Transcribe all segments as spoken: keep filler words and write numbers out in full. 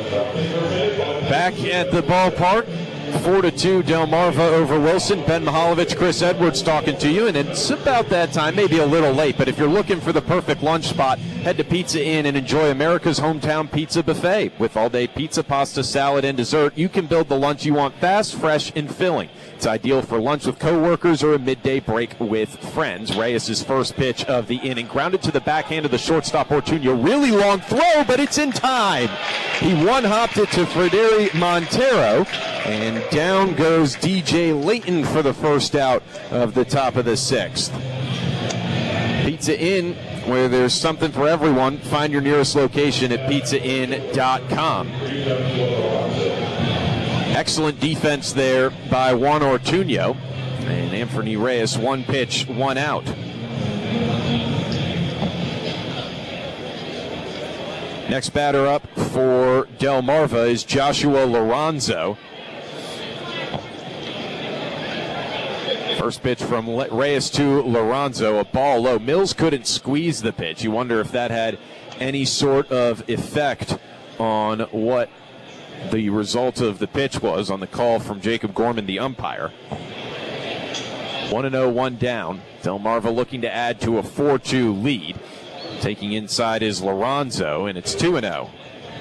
Back at the ballpark, four to two, Delmarva over Wilson. Ben Mihaljevic, Chris Edwards talking to you, and it's about that time, maybe a little late, but if you're looking for the perfect lunch spot, head to Pizza Inn and enjoy America's hometown pizza buffet. With all-day pizza, pasta, salad, and dessert, you can build the lunch you want fast, fresh, and filling. It's ideal for lunch with coworkers or a midday break with friends. Reyes' first pitch of the inning, grounded to the backhand of the shortstop Ortuño. Really long throw, but it's in time. He one-hopped it to Frederic Montero, and down goes D J Layton for the first out of the top of the sixth. Pizza Inn, where there's something for everyone. Find your nearest location at pizza inn dot com. Excellent defense there by Juan Ortuño. And Anthony Reyes, one pitch, one out. Next batter up for Delmarva is Joshua Lorenzo. First pitch from Reyes to Lorenzo, a ball low. Mills couldn't squeeze the pitch. You wonder if that had any sort of effect on what the result of the pitch was on the call from Jacob Gorman, the umpire. one and oh, one down. Delmarva looking to add to a four two lead. Taking inside is Lorenzo, and it's two and oh.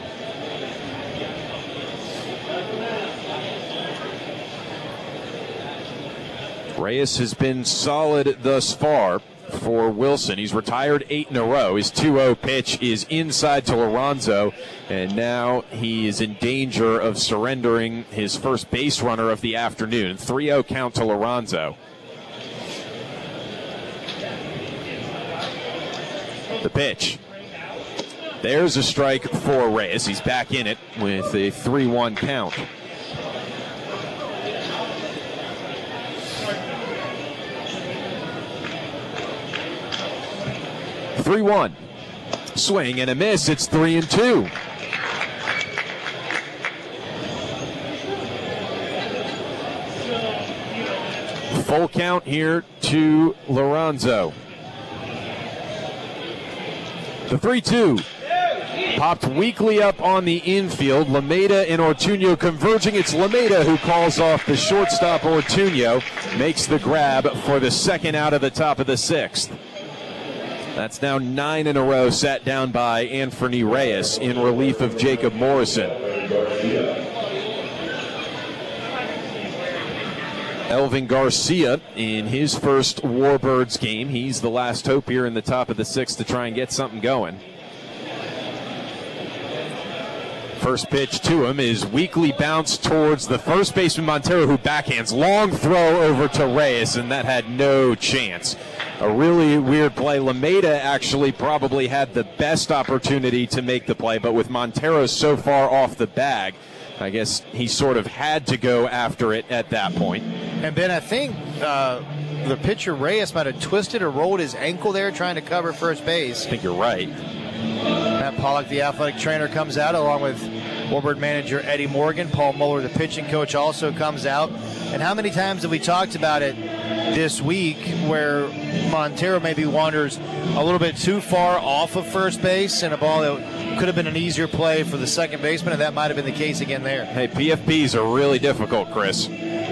Reyes has been solid thus far for Wilson. He's retired eight in a row. His two oh pitch is inside to Lorenzo, and now he is in danger of surrendering his first base runner of the afternoon. three oh count to Lorenzo. The pitch. There's a strike for Reyes. He's back in it with a three one count. three one. Swing and a miss. It's three and two. Full count here to Lorenzo. The three two. Popped weakly up on the infield. Lameda and Ortuño converging. It's Lameda who calls off the shortstop. Ortuño makes the grab for the second out of the top of the sixth. That's now nine in a row sat down by Anthony Reyes in relief of Jacob Morrison. Elvin Garcia in his first Warbirds game. He's the last hope here in the top of the sixth to try and get something going. First pitch to him is weakly bounced towards the first baseman Montero, who backhands. Long throw over to Reyes, and that had no chance. A really weird play. Lameda actually probably had the best opportunity to make the play, but with Montero so far off the bag, I guess he sort of had to go after it at that point. And Ben, I think uh, the pitcher Reyes might have twisted or rolled his ankle there trying to cover first base. I think you're right. Matt Pollock, the athletic trainer, comes out along with Warbird manager Eddie Morgan. Paul Muller, the pitching coach, also comes out. And how many times have we talked about it this week where Montero maybe wanders a little bit too far off of first base and a ball that could have been an easier play for the second baseman, and that might have been the case again there. Hey, P F Ps are really difficult, Chris.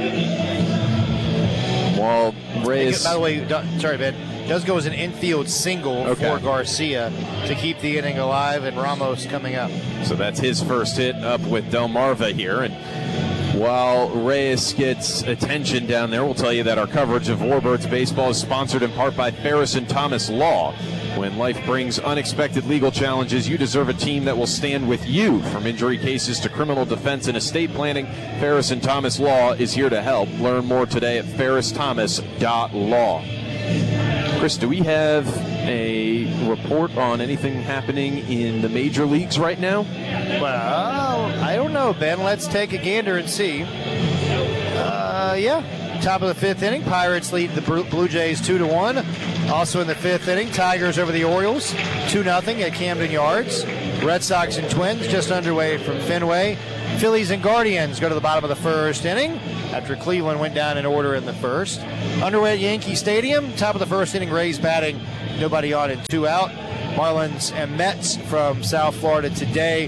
Well, Reyes... By the way, sorry, Ben, does go as an infield single okay. for Garcia to keep the inning alive, and Ramos coming up. So that's his first hit up with Delmarva here, and while Reyes gets attention down there, we'll tell you that our coverage of Warbirds baseball is sponsored in part by Ferris and Thomas Law. When life brings unexpected legal challenges, you deserve a team that will stand with you. From injury cases to criminal defense and estate planning, Ferris and Thomas Law is here to help. Learn more today at ferris thomas dot law. Chris, do we have a report on anything happening in the major leagues right now? Well, I don't know, Ben. Let's take a gander and see. Uh, yeah. Top of the fifth inning, Pirates lead the Blue Jays two to one. Also in the fifth inning, Tigers over the Orioles two nothing at Camden Yards. Red Sox and Twins just underway from Fenway. Phillies and Guardians go to the bottom of the first inning after Cleveland went down in order in the first. Underway at Yankee Stadium, top of the first inning, Rays batting, nobody on and two out. Marlins and Mets from South Florida today.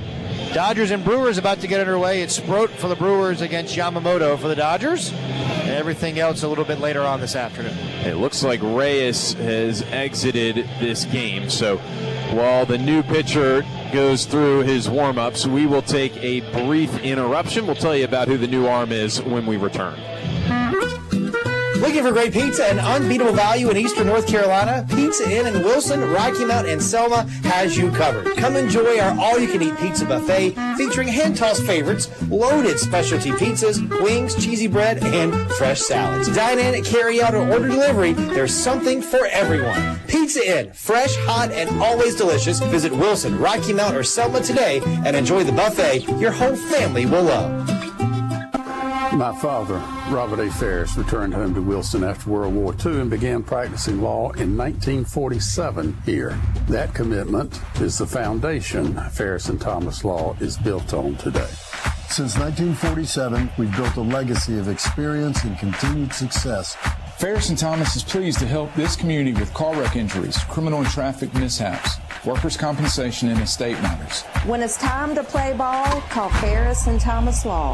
Dodgers and Brewers about to get underway. It's Sproat for the Brewers against Yamamoto for the Dodgers. And everything else a little bit later on this afternoon. It looks like Reyes has exited this game. So while the new pitcher goes through his warm-ups, we will take a brief interruption. We'll tell you about who the new arm is when we return. Looking for great pizza and unbeatable value in Eastern North Carolina? Pizza Inn in Wilson, Rocky Mount, and Selma has you covered. Come enjoy our all-you-can-eat pizza buffet featuring hand-tossed favorites, loaded specialty pizzas, wings, cheesy bread, and fresh salads. Dine in, carry out, or order delivery. There's something for everyone. Pizza Inn, fresh, hot, and always delicious. Visit Wilson, Rocky Mount, or Selma today and enjoy the buffet your whole family will love. My father, Robert A. Ferris, returned home to Wilson after World War Two and began practicing law in nineteen forty-seven here. That commitment is the foundation Ferris and Thomas Law is built on today. Since nineteen forty-seven, we've built a legacy of experience and continued success. Ferris and Thomas is pleased to help this community with car wreck injuries, criminal and traffic mishaps, workers' compensation, and estate matters. When it's time to play ball, call Ferris and Thomas Law.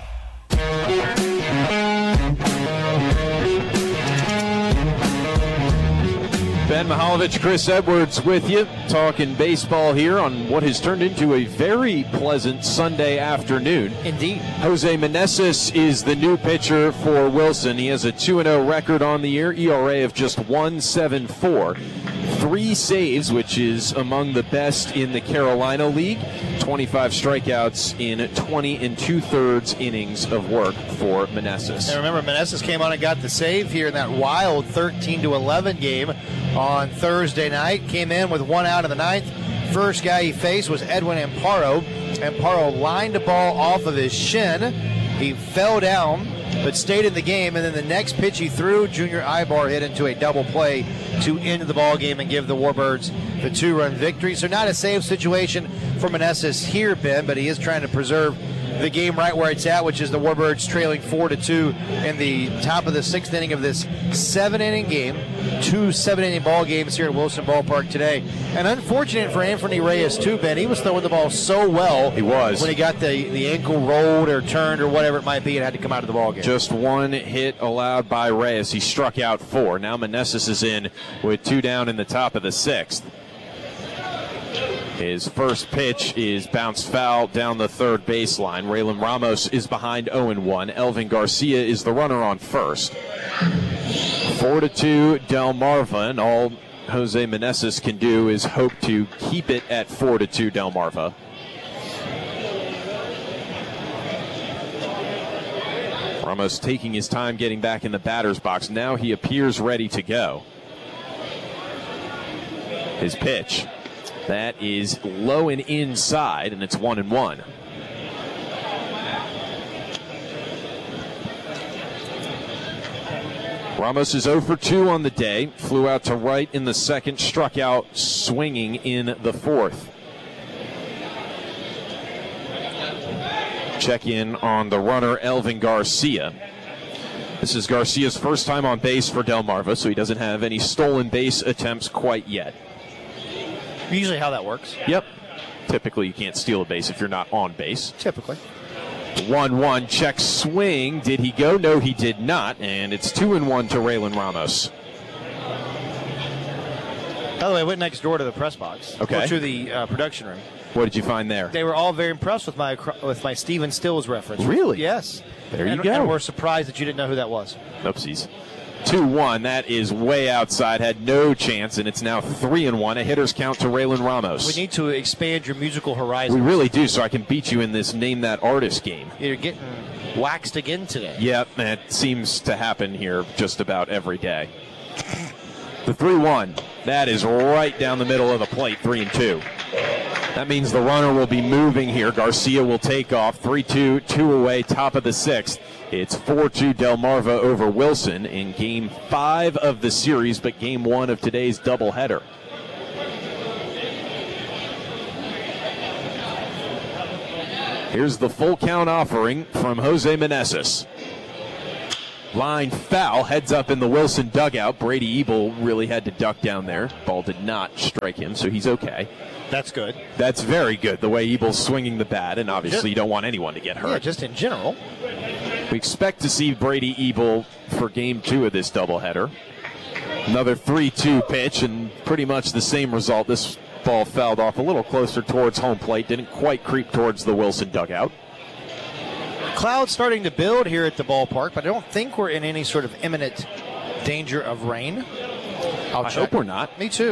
Ben Mihaljevic, Chris Edwards with you, talking baseball here on what has turned into a very pleasant Sunday afternoon. Indeed. Jose Meneses is the new pitcher for Wilson. He has a two and oh record on the year, E R A of just one point seven four. Three saves, which is among the best in the Carolina League. twenty-five strikeouts in twenty and two-thirds innings of work for Meneses. And remember, Meneses came on and got the save here in that wild thirteen to eleven game on Thursday night. Came in with one out in the ninth. First guy he faced was Edwin Amparo. Amparo lined the ball off of his shin. He fell down, but stayed in the game, and then the next pitch he threw, Junior Ibar hit into a double play to end the ball game and give the Warbirds the two-run victory. So not a save situation for Meneses here, Ben, but he is trying to preserve the game right where it's at, which is the Warbirds trailing four to two in the top of the sixth inning of this seven-inning game. Two seven-inning ball games here at Wilson Ballpark today. And unfortunate for Anthony Reyes, too, Ben. He was throwing the ball so well. He was. When he got the, the ankle rolled or turned or whatever it might be and had to come out of the ball game. Just one hit allowed by Reyes. He struck out four. Now Meneses is in with two down in the top of the sixth. His first pitch is bounced foul down the third baseline. Raylan Ramos is behind oh and one. Elvin Garcia is the runner on first. four to two Delmarva, and all Jose Meneses can do is hope to keep it at four to two Delmarva. Ramos taking his time getting back in the batter's box. Now he appears ready to go. His pitch. That is low and inside, and it's one and one. Ramos is oh for two on the day. Flew out to right in the second, struck out swinging in the fourth. Check in on the runner, Elvin Garcia. This is Garcia's first time on base for Delmarva, so he doesn't have any stolen base attempts quite yet. Usually how that works. Yep. Typically, you can't steal a base if you're not on base. Typically. one one, check swing. Did he go? No, he did not. And it's two and one to Raylan Ramos. By the way, I went next door to the press box. Okay. Or to the uh, production room. What did you find there? They were all very impressed with my with my Steven Stills reference. Really? Yes. There you and, go. And we're surprised that you didn't know who that was. Oopsies. two one, that is way outside, had no chance, and it's now three and one, a hitter's count to Raylan Ramos. We need to expand your musical horizon. We really do, so I can beat you in this Name That Artist game. You're getting waxed again today. Yep, that seems to happen here just about every day. The three one, that is right down the middle of the plate, three and two. That means the runner will be moving here. Garcia will take off, three two, two away, top of the sixth. It's four two Delmarva over Wilson in game five of the series, but game one of today's doubleheader. Here's the full count offering from Jose Meneses. Line foul, heads up in the Wilson dugout. Brady Ebel really had to duck down there. Ball did not strike him, so he's okay. That's good. That's very good, the way Ebel's swinging the bat, and obviously Just- you don't want anyone to get hurt. Yeah, just in general. We expect to see Brady Ebel for game two of this doubleheader. Another three two pitch, and pretty much the same result. This ball fouled off a little closer towards home plate, didn't quite creep towards the Wilson dugout. Clouds starting to build here at the ballpark, but I don't think we're in any sort of imminent danger of rain. I'll I check. hope we're not. Me too.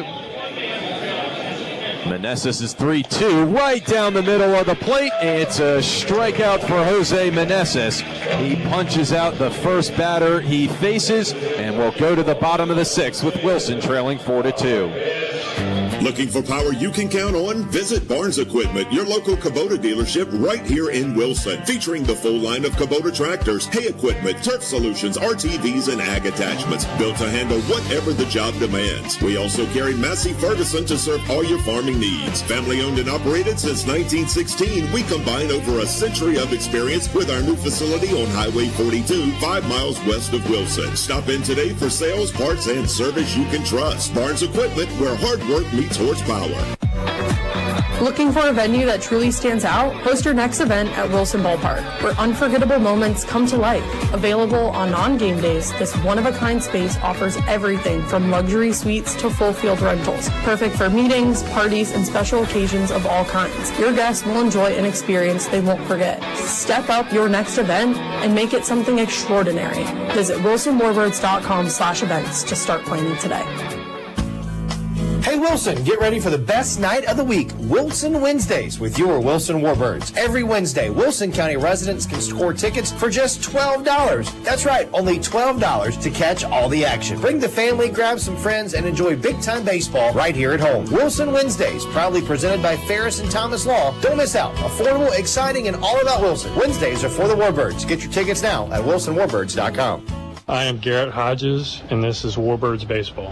Meneses is three two, right down the middle of the plate. It's a strikeout for Jose Meneses. He punches out the first batter he faces, and will go to the bottom of the sixth with Wilson trailing four to two. Looking for power you can count on? Visit Barnes Equipment, your local Kubota dealership right here in Wilson, featuring the full line of Kubota tractors, hay equipment, turf solutions, R T Vs, and ag attachments, built to handle whatever the job demands. We also carry Massey Ferguson to serve all your farming needs. Family owned and operated since nineteen sixteen, we combine over a century of experience with our new facility on Highway forty-two, five miles west of Wilson. Stop in today for sales, parts, and service you can trust. Barnes Equipment, where hard work meets horsepower. Looking for a venue that truly stands out? Host your next event at Wilson Ballpark, where unforgettable moments come to life. Available on non-game days, this one-of-a-kind space offers everything from luxury suites to full-field rentals. Perfect for meetings, parties, and special occasions of all kinds. Your guests will enjoy an experience they won't forget. Step up your next event and make it something extraordinary. Visit wilson warbirds dot com slash events to start planning today. Hey Wilson, get ready for the best night of the week, Wilson Wednesdays, with your Wilson Warbirds. Every Wednesday, Wilson County residents can score tickets for just twelve dollars. That's right, only twelve dollars to catch all the action. Bring the family, grab some friends, and enjoy big-time baseball right here at home. Wilson Wednesdays, proudly presented by Ferris and Thomas Law. Don't miss out. Affordable, exciting, and all about Wilson. Wednesdays are for the Warbirds. Get your tickets now at wilson warbirds dot com. I am Garrett Hodges, and this is Warbirds Baseball.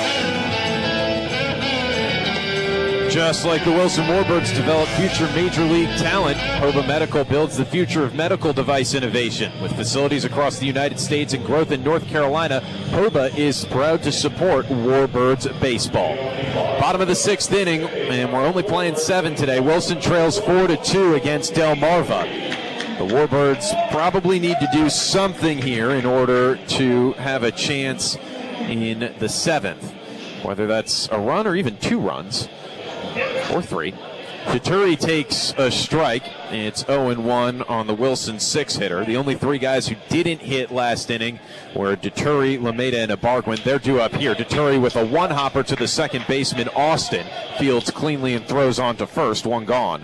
Just like the Wilson Warbirds develop future Major League talent, Hoba Medical builds the future of medical device innovation. With facilities across the United States and growth in North Carolina, Hoba is proud to support Warbirds baseball. Bottom of the sixth inning, and we're only playing seven today. Wilson trails four to two against Delmarva. The Warbirds probably need to do something here in order to have a chance in the seventh, whether that's a run or even two runs. Or three. Deturi takes a strike. It's oh and one on the Wilson six hitter. The only three guys who didn't hit last inning were Deturi, Lameda, and Ibargüen. They're due up here. Deturi with a one-hopper to the second baseman, Austin. Fields cleanly and throws on to first. One gone.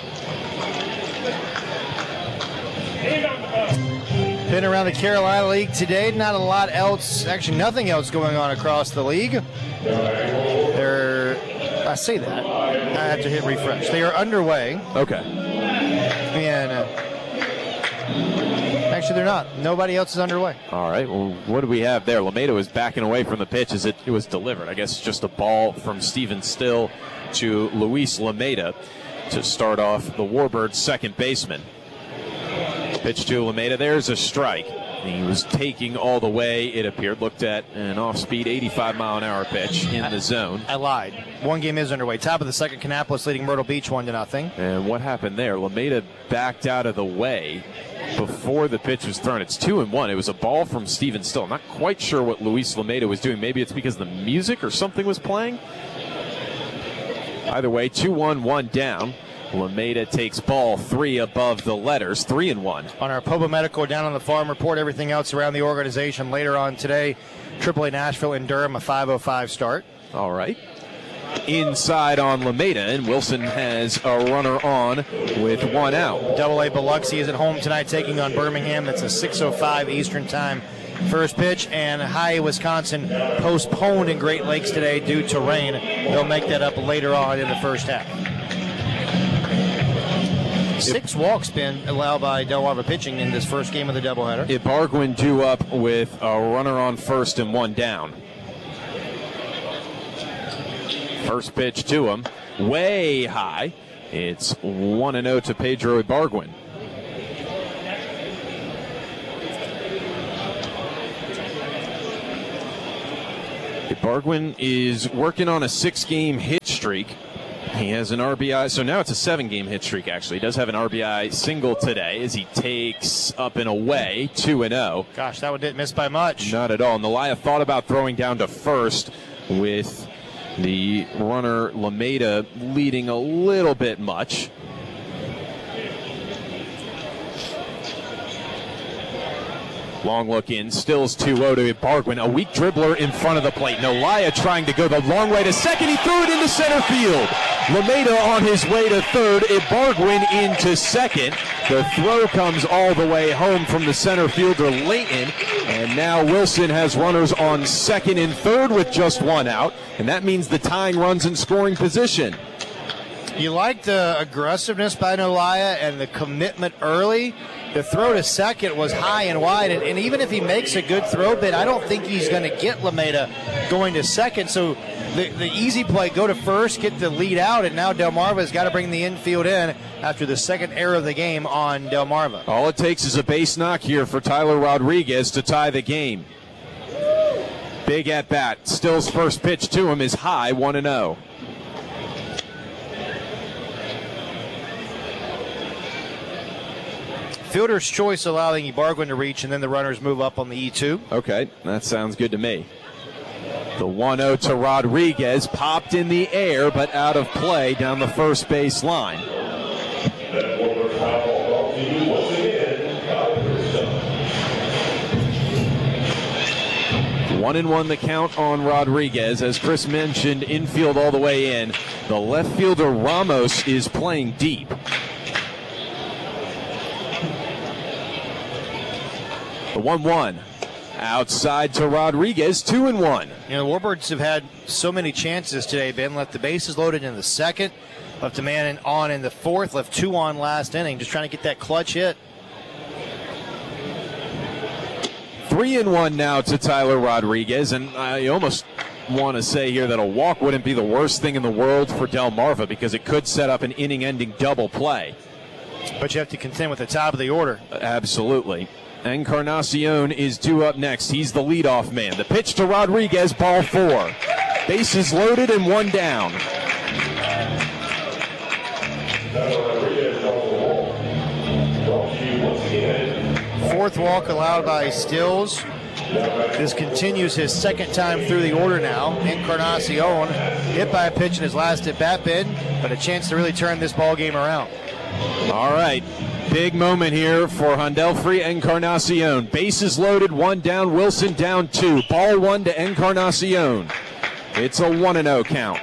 Been around the Carolina League today. Not a lot else, actually nothing else going on across the league. They're, I say that, I have to hit refresh. They are underway. Okay. And uh, actually they're not. Nobody else is underway. All right, well, what do we have there? Lameda was backing away from the pitch as it, it was delivered. I guess just a ball from Steven Still to Luis Lameda to start off the Warbirds' second baseman. Pitch to Lameda. There's a strike. He was taking all the way, it appeared. Looked at an off-speed eighty-five mile an hour pitch in the zone. I lied. One game is underway. Top of the second, Kannapolis leading Myrtle Beach one to nothing. And what happened there? Lameda backed out of the way before the pitch was thrown. It's two and one. It was a ball from Steven Still. I'm not quite sure what Luis Lameda was doing. Maybe it's because the music or something was playing. Either way, two one, one down. Lameda takes ball three above the letters, three and one. On our Hoba Medical Down on the Farm report, everything else around the organization later on today. triple A Nashville and Durham, a five oh five start. All right. Inside on Lameda, and Wilson has a runner on with one out. double A Biloxi is at home tonight taking on Birmingham. That's a six oh five Eastern time first pitch. And High Wisconsin postponed in Great Lakes today due to rain. They'll make that up later on in the first half. Six walks been allowed by Delmarva pitching in this first game of the doubleheader. Ibargüen due up with a runner on first and one down. First pitch to him, way high. It's one and oh to Pedro Ibargüen. Ibargüen is working on a six-game hit streak. He has an R B I, so now it's a seven-game hit streak, actually. He does have an R B I single today as he takes up and away two and oh. Gosh, that one didn't miss by much. Not at all. Nalaya thought about throwing down to first with the runner Lameda leading a little bit much. Long look in, Stills two oh to Ibargüen. A weak dribbler in front of the plate. Nalaya trying to go the long way to second. He threw it into center field. Lameda on his way to third. Ibargüen into second. The throw comes all the way home from the center fielder, Leighton. And now Wilson has runners on second and third with just one out. And that means the tying runs in scoring position. You like the aggressiveness by Nalaya and the commitment early. The throw to second was high and wide, and, and even if he makes a good throw bit, I don't think he's going to get Lameda going to second. So the, the easy play, go to first, get the lead out, and now Delmarva's got to bring the infield in after the second error of the game on Delmarva. All it takes is a base knock here for Tyler Rodriguez to tie the game. Big at bat. Stills' first pitch to him is high, one and oh. Fielder's choice allowing Ibargüen to reach, and then the runners move up on the E two. Okay, that sounds good to me. The one oh to Rodriguez, popped in the air, but out of play down the first base line. One and one the count on Rodriguez. As Chris mentioned, infield all the way in. The left fielder Ramos is playing deep. The one one. Outside to Rodriguez, two and one. You know, the Warbirds have had so many chances today, Ben. Left the bases loaded in the second, left a man in, on in the fourth, left two on last inning, just trying to get that clutch hit. Three and one now to Tyler Rodriguez, and I almost want to say here that a walk wouldn't be the worst thing in the world for Delmarva because it could set up an inning-ending double play. But you have to contend with the top of the order. Absolutely. Encarnacion is due up next. He's the leadoff man. The pitch to Rodriguez, ball four. Bases loaded and one down. Fourth walk allowed by Stills. This continues his second time through the order now. Encarnacion hit by a pitch in his last at-bat, Ben, but a chance to really turn this ball game around. All right. Big moment here for Handelfrey Encarnacion. Bases loaded, one down, Wilson down two. Ball one to Encarnacion. It's a one and oh count.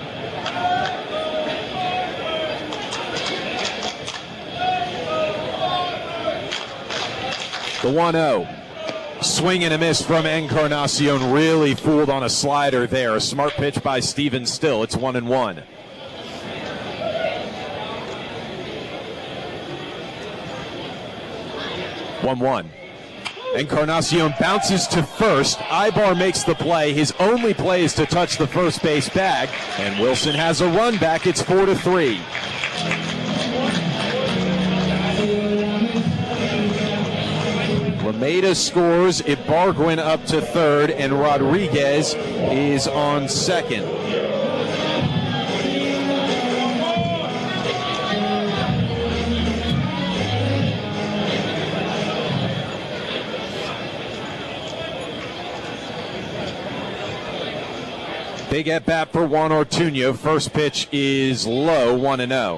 The one oh. Swing and a miss from Encarnacion. Really fooled on a slider there. A smart pitch by Steven Still. It's one and one. one one. Encarnacion bounces to first. Ibar makes the play. His only play is to touch the first base bag. And Wilson has a run back. It's four to three. Lameda scores. Ibargüen up to third. And Rodriguez is on second. Big at bat for Juan Ortuño. First pitch is low, one and oh.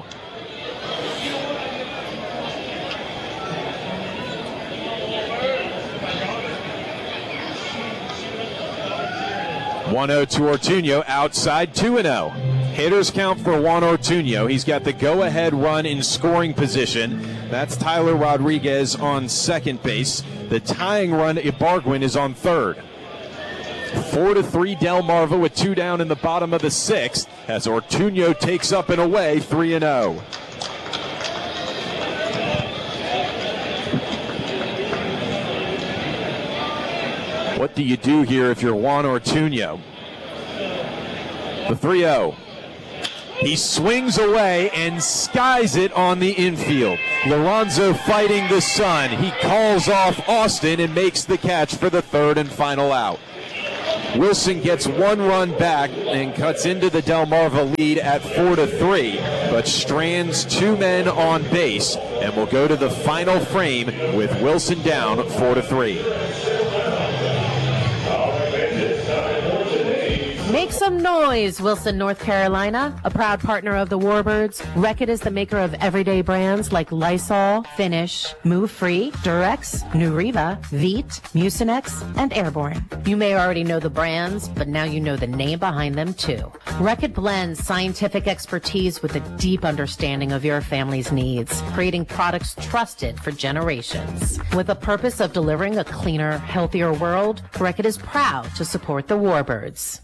one oh to Ortuño, outside, two and oh. Hitters count for Juan Ortuño. He's got the go-ahead run in scoring position. That's Tyler Rodriguez on second base. The tying run, Ibargüen, is on third. Four to three, Delmarva with two down in the bottom of the sixth as Ortuño takes up and away, three and oh. What do you do here if you're Juan Ortuño? The three oh. He swings away and skies it on the infield. Lorenzo fighting the sun. He calls off Austin and makes the catch for the third and final out. Wilson gets one run back and cuts into the Delmarva lead at four to three, but strands two men on base and will go to the final frame with Wilson down four to three. Make some noise, Wilson, North Carolina, a proud partner of the Warbirds. Reckitt is the maker of everyday brands like Lysol, Finish, Move Free, Durex, Nuriva, Veet, Mucinex, and Airborne. You may already know the brands, but now you know the name behind them too. Reckitt blends scientific expertise with a deep understanding of your family's needs, creating products trusted for generations. With the purpose of delivering a cleaner, healthier world, Reckitt is proud to support the Warbirds.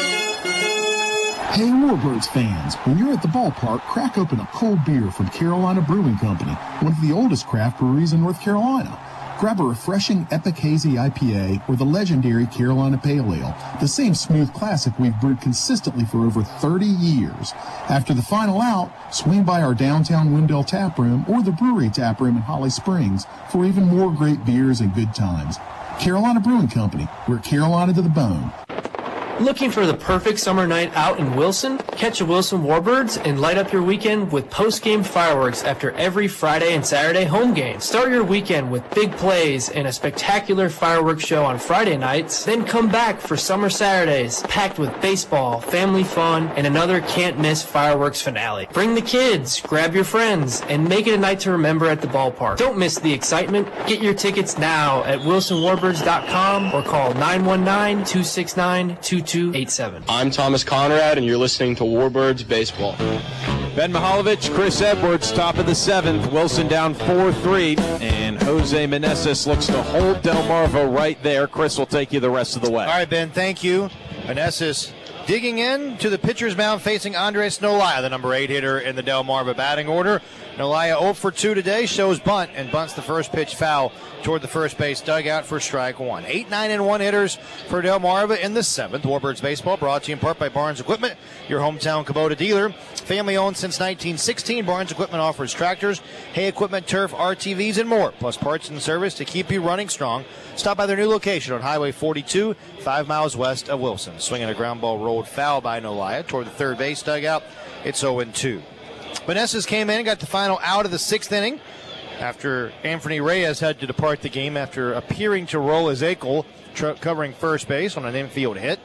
Hey Warbirds fans, when you're at the ballpark, crack open a cold beer from Carolina Brewing Company, one of the oldest craft breweries in North Carolina. Grab a refreshing Epic Hazy I P A or the legendary Carolina Pale Ale, the same smooth classic we've brewed consistently for over thirty years. After the final out, swing by our downtown Wendell Tap Room or the Brewery Tap Room in Holly Springs for even more great beers and good times. Carolina Brewing Company, we're Carolina to the bone. Looking for the perfect summer night out in Wilson? Catch the Wilson Warbirds and light up your weekend with post-game fireworks after every Friday and Saturday home game. Start your weekend with big plays and a spectacular fireworks show on Friday nights. Then come back for summer Saturdays, packed with baseball, family fun, and another can't-miss fireworks finale. Bring the kids, grab your friends, and make it a night to remember at the ballpark. Don't miss the excitement. Get your tickets now at wilson warbirds dot com or call nine one nine, two six nine, two two eight seven. I'm Thomas Conrad, and you're listening to Warbirds Baseball. Ben Mihaljevic, Chris Edwards, top of the seventh. Wilson down four three, and Jose Meneses looks to hold Delmarva right there. Chris will take you the rest of the way. All right, Ben, thank you. Meneses digging in to the pitcher's mound facing Andres Nolaya, the number eight hitter in the Delmarva batting order. Nolaya oh for two today, shows bunt, and bunts the first pitch foul toward the first base dugout for strike one. Eight, nine, and one hitters for Delmarva in the seventh. Warbirds Baseball brought to you in part by Barnes Equipment, your hometown Kubota dealer. Family owned since nineteen sixteen, Barnes Equipment offers tractors, hay equipment, turf, R T Vs, and more, plus parts and service to keep you running strong. Stop by their new location on Highway forty-two, five miles west of Wilson. Swinging a ground ball rolled foul by Nolaya toward the third base dugout. It's oh and two. Meneses came in and got the final out of the sixth inning after Anthony Reyes had to depart the game after appearing to roll his ankle tr- covering first base on an infield hit.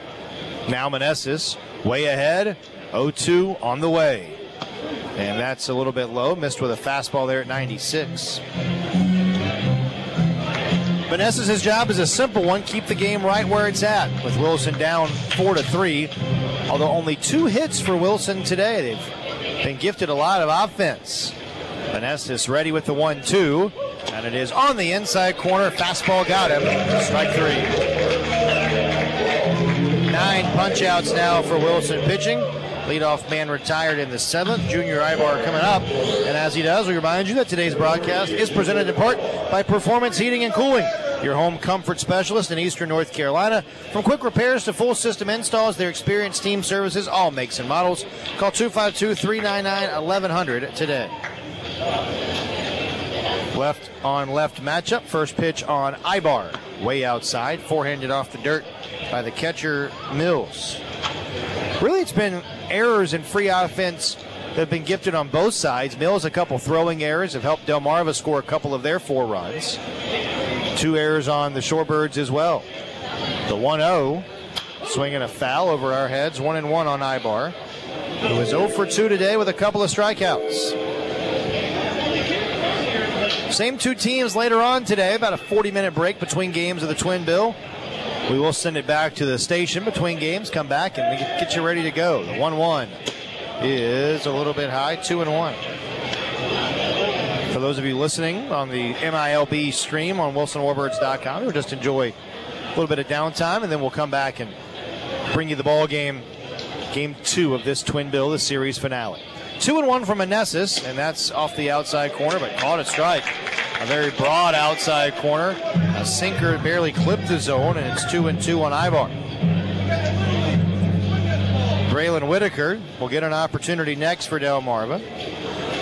Now Meneses way ahead, oh two on the way. And that's a little bit low, missed with a fastball there at ninety-six. Meneses' job is a simple one, keep the game right where it's at, with Wilson down four to three. Although only two hits for Wilson today, they've been gifted a lot of offense. Meneses ready with the one two, and it is on the inside corner. Fastball got him. Strike three. Nine punch-outs now for Wilson pitching. Leadoff man retired in the seventh. Junior Ibar coming up. And as he does, we remind you that today's broadcast is presented in part by Performance Heating and Cooling, your home comfort specialist in Eastern North Carolina. From quick repairs to full system installs, their experienced team services all makes and models. Call two five two, three nine nine, eleven hundred today. Left on left matchup. First pitch on Ibar. Way outside. Forehanded off the dirt by the catcher, Mills. Really, it's been errors in free offense that have been gifted on both sides. Mills, a couple throwing errors, have helped Delmarva score a couple of their four runs. Two errors on the Shorebirds as well. The one oh, swinging a foul over our heads, one and one on Ibar, who is oh for two today with a couple of strikeouts. Same two teams later on today, about a forty-minute break between games of the Twin Bill. We will send it back to the station between games, come back, and we get you ready to go. The one one is a little bit high, two and one. For those of you listening on the M I L B stream on wilson warbirds dot com, we'll just enjoy a little bit of downtime, and then we'll come back and bring you the ball game, game two of this Twin Bill, the series finale. Two and one from Meneses, and that's off the outside corner, but caught a strike. A very broad outside corner. A sinker barely clipped the zone, and it's two and two on Ibar. Braylon Whitaker will get an opportunity next for Delmarva.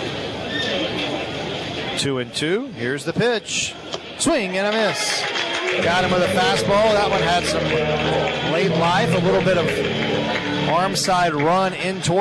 Two and two. Here's the pitch. Swing and a miss. Got him with a fastball. That one had some late life, a little bit of arm side run in toward